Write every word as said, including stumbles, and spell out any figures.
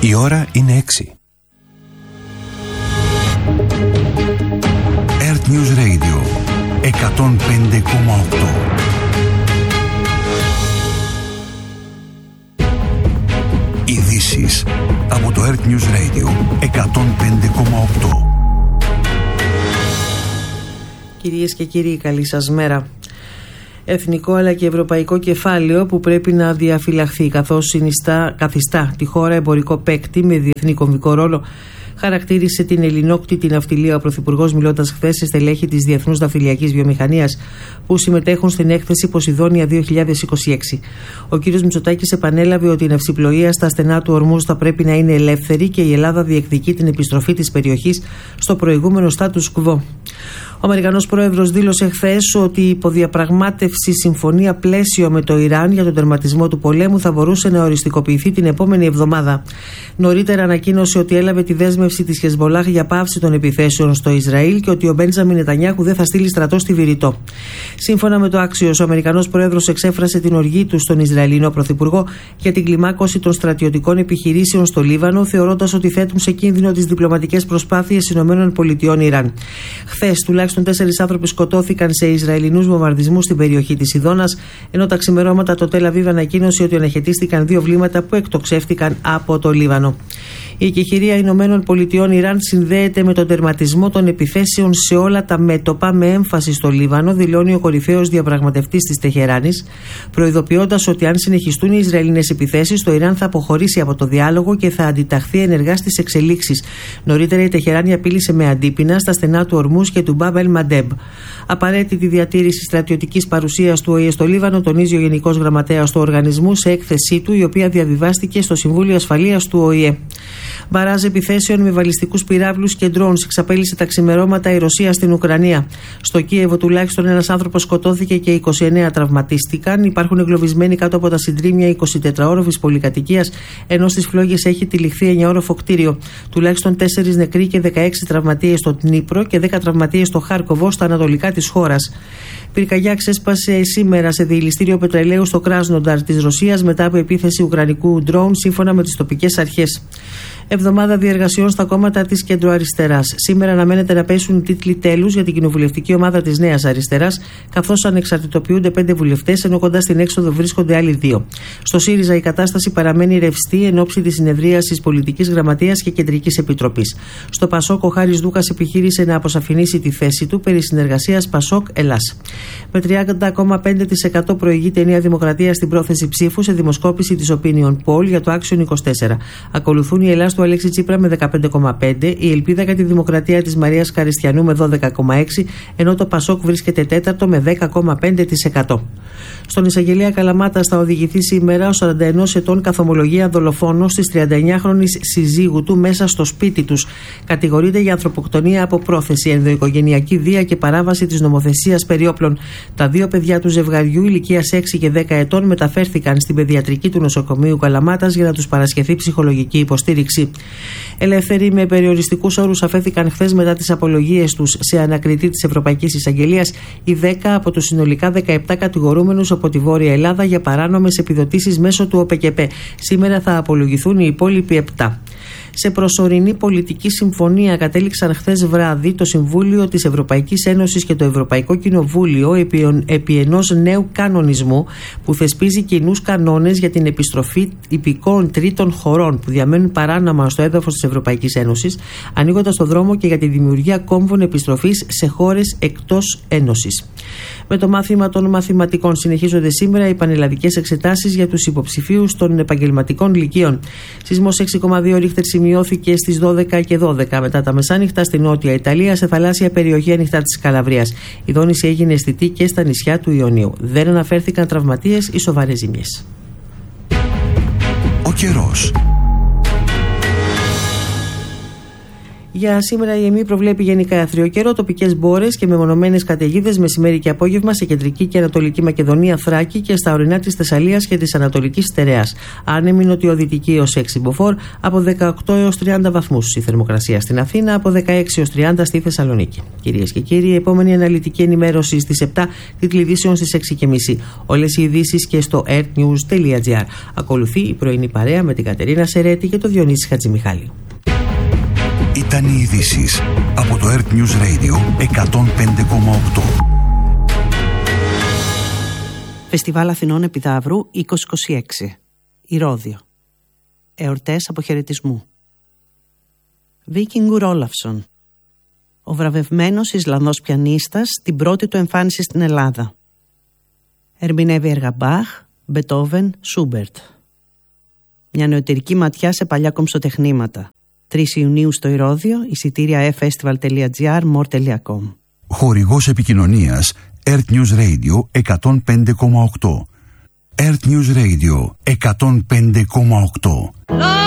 Η ώρα είναι έξι. Earth News Radio εκατόν πέντε κόμμα οκτώ. Ειδήσεις από το Earth News Radio εκατόν πέντε κόμμα οκτώ. Κυρίες και κύριοι, καλή σας μέρα. Εθνικό αλλά και ευρωπαϊκό κεφάλαιο που πρέπει να διαφυλαχθεί, καθώς συνιστά, καθιστά τη χώρα εμπορικό παίκτη με διεθνή κομβικό ρόλο, χαρακτήρισε την ελληνόκτητη ναυτιλία ο Πρωθυπουργός, μιλώντας χθες σε στελέχη της Διεθνούς Ναυτιλιακής Βιομηχανίας που συμμετέχουν στην έκθεση Ποσειδόνια δύο χιλιάδες είκοσι έξι. Ο κ. Μητσοτάκης επανέλαβε ότι η ναυσιπλοεία στα στενά του Ορμούζ θα πρέπει να είναι ελεύθερη και η Ελλάδα διεκδικεί την επιστροφή της περιοχής στο προηγούμενο status quo. Ο Αμερικανός πρόεδρος δήλωσε χθες ότι η υποδιαπραγμάτευση συμφωνία πλαίσιο με το Ιράν για τον τερματισμό του πολέμου θα μπορούσε να οριστικοποιηθεί την επόμενη εβδομάδα. Νωρίτερα ανακοίνωσε ότι έλαβε τη δέσμευση της Χεσμολάχ για πάυση των επιθέσεων στο Ισραήλ και ότι ο Μπέντζαμιν Νετανιάχου δεν θα στείλει στρατό στη Βηρητό. Σύμφωνα με το Axios, ο Αμερικανός πρόεδρος εξέφρασε την οργή του στον Ισραηλινό πρωθυπουργό για την κλιμάκωση των στρατιωτικών επιχειρήσεων στο Λίβανο, θεωρώντας ότι θέτουν σε κίνδυνο τις διπλωματικές προσπάθειες ΗΠΑ-Ιράν. Χθες, τουλάχιστον τέσσερις άνθρωποι σκοτώθηκαν σε Ισραηλινούς βομβαρδισμούς στην περιοχή της Ιδώνας, ενώ τα ξημερώματα το Τελ Αβίβ ανακοίνωσε ότι αναχαιτίστηκαν δύο βλήματα που εκτοξεύτηκαν από το Λίβανο. Η εκεχηρία Ηνωμένων Πολιτειών Ιράν συνδέεται με τον τερματισμό των επιθέσεων σε όλα τα μέτωπα, με έμφαση στο Λίβανο, δηλώνει ο κορυφαίος διαπραγματευτής της Τεχεράνης, προειδοποιώντας ότι αν συνεχιστούν οι Ισραηλινές επιθέσεις, το Ιράν θα αποχωρήσει από το διάλογο και θα αντιταχθεί ενεργά στις εξελίξεις. Νωρίτερα η Τεχεράνη απείλησε με αντίπεινα στα στενά του Ορμούζ και του Μπάμπ ελ Μαντέμπ. Απαραίτητη διατήρηση στρατιωτικής παρουσίας του ΟΗΕ στο Λίβανο, τονίζει ο Γενικός Γραμματέας του οργανισμού σε έκθεσή του, η οποία διαβιβάστηκε στο Συμβούλιο Ασφαλείας του ΟΗΕ. Μπαράζ επιθέσεων με βαλιστικούς πυράβλους και ντρόουνς εξαπέλυσε τα ξημερώματα η Ρωσία στην Ουκρανία. Στο Κίεβο τουλάχιστον ένας άνθρωπος σκοτώθηκε και είκοσι εννέα τραυματίστηκαν. Υπάρχουν εγκλωβισμένοι κάτω από τα συντρίμμια εικοσιτετραόροφης πολυκατοικίας, ενώ στις φλόγες έχει τυλιχθεί εννιαόροφο κτίριο. Τουλάχιστον τέσσερις νεκροί και δεκαέξι τραυματίες στο Ντνίπρο και δέκα τραυματίες στο Χάρκοβο, στα ανατολικά της χώρας. Πυρκαγιά ξέσπασε σήμερα σε διελιστήριο πετρελαίου στο Κράσνονταρ της Ρωσίας μετά από επίθεση ουκρανικού ντρόουν, σύμφωνα με τις τοπικές αρχές. Εβδομάδα διεργασιών στα κόμματα της κεντροαριστεράς. Σήμερα αναμένεται να πέσουν τίτλοι τέλους για την κοινοβουλευτική ομάδα της Νέας Αριστεράς, καθώς ανεξαρτητοποιούνται πέντε βουλευτές, ενώ κοντά στην έξοδο βρίσκονται άλλοι δύο. Στο ΣΥΡΙΖΑ η κατάσταση παραμένει ρευστή εν ώψη της συνεδρίασης Πολιτικής Γραμματείας και Κεντρικής Επιτροπής. Στο ΠΑΣΟΚ, ο Χάρης Δούκας επιχείρησε να αποσαφηνίσει τη θέση του περί συνεργασίας ΠΑΣΟΚ-Ελλάς. Με τριάντα κόμμα πέντε τοις εκατό προηγείται η Νέα Δημοκρατία στην πρόθεση ψήφου σε δημοσκόπηση της Opinion Poll για το Action είκοσι τέσσερα. Ακολουθούν η Ελλάς του Αλέξη Τσίπρα με δεκαπέντε κόμμα πέντε τοις εκατό, η Ελπίδα για τη Δημοκρατία της Μαρίας Καριστιανού με δώδεκα κόμμα έξι τοις εκατό, ενώ το ΠΑΣΟΚ βρίσκεται τέταρτο με δέκα κόμμα πέντε τοις εκατό. Στον εισαγγελέα Καλαμάτας θα οδηγηθεί σήμερα ο σαράντα ενός ετών καθομολογία δολοφόνος της τριανταεννιάχρονης συζύγου του μέσα στο σπίτι τους. Κατηγορείται για ανθρωποκτονία από πρόθεση, ενδοοικογενειακή βία και παράβαση της νομοθεσίας περί όπλων. Τα δύο παιδιά του ζευγαριού ηλικίας έξι και δέκα ετών μεταφέρθηκαν στην παιδιατρική του νοσοκομείου Καλαμάτας για να τους παρασχεθεί ψυχολογική υποστήριξη. Ελεύθεροι με περιοριστικούς όρους αφέθηκαν χθες μετά τις απολογίες τους σε ανακριτή της Ευρωπαϊκής Εισαγγελίας οι δέκα από τους συνολικά δεκαεπτά κατηγορούμενους από τη Βόρεια Ελλάδα για παράνομες επιδοτήσεις μέσω του ΟΠΕΚΕΠΕ. Σήμερα θα απολογηθούν οι υπόλοιποι επτά. Σε προσωρινή πολιτική συμφωνία κατέληξαν χθες βράδυ το Συμβούλιο της Ευρωπαϊκής Ένωσης και το Ευρωπαϊκό Κοινοβούλιο επί, επί ενός νέου κανονισμού που θεσπίζει κοινούς κανόνες για την επιστροφή υπηκόων τρίτων χωρών που διαμένουν παράνομα στο έδαφος της Ευρωπαϊκής Ένωσης, ανοίγοντας το δρόμο και για τη δημιουργία κόμβων επιστροφής σε χώρες εκτός Ένωσης. Με το μάθημα των μαθηματικών συνεχίζονται σήμερα οι πανελλαδικές εξετάσεις για τους υποψηφίους των επαγγελματικών λυκείων. Σεισμός έξι κόμμα δύο ρίχτερ σημειώθηκε στις δώδεκα και δώδεκα μετά τα μεσάνυχτα στη Νότια Ιταλία, σε θαλάσσια περιοχή ανοιχτά της Καλαβρίας. Η δόνηση έγινε αισθητή και στα νησιά του Ιωνίου. Δεν αναφέρθηκαν τραυματίες ή σοβαρές ζημιές. Ο καιρός. Για σήμερα η ΕΜΗ προβλέπει γενικά αιθρίο καιρό, τοπικές μπόρες και μεμονωμένες καταιγίδες μεσημέρι και απόγευμα σε κεντρική και ανατολική Μακεδονία, Θράκη και στα ορεινά της Θεσσαλίας και της Ανατολικής Στερεάς. Άνεμη νοτιοδυτική έως έξι μποφόρ, από δεκαοκτώ έως τριάντα βαθμούς η θερμοκρασία στην Αθήνα, από δεκαέξι έως τριάντα στη Θεσσαλονίκη. Κυρίες και κύριοι, η επόμενη αναλυτική ενημέρωση στις επτά, τίτλοι ειδήσεων στις έξι και μισή. Όλες οι ειδήσεις και στο airnews τελεία gr. Ακολουθεί η πρωινή παρέα με την Κατερίνα Σερέτη και τον Διονύση Χατζημιχάλη. Ήταν οι ειδήσεις από το Earth News Radio εκατόν πέντε κόμμα οκτώ. Φεστιβάλ Αθηνών Επιδαύρου είκοσι είκοσι έξι. Ηρώδειο. Εορτές αποχαιρετισμού. Βίκινγκουρ Όλαφσον. Ο βραβευμένος Ισλανδός πιανίστας, την πρώτη του εμφάνιση στην Ελλάδα. Ερμηνεύει έργα Μπαχ, Μπετόβεν, Σούμπερτ. Μια νεωτερική ματιά σε παλιά κομψοτεχνήματα. τρεις Ιουνίου στο Ηρώδειο, εισιτήρια e festival τελεία gr, more τελεία com. Χορηγός επικοινωνίας Earth News Radio εκατόν πέντε κόμμα οκτώ. Earth News Radio εκατόν πέντε κόμμα οκτώ.